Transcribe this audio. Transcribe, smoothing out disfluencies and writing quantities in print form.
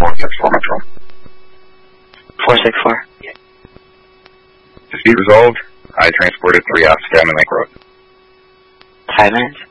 464 Metro. 464. Dispute resolved. I transported 3 off Salmon Lake Road. 5 minutes.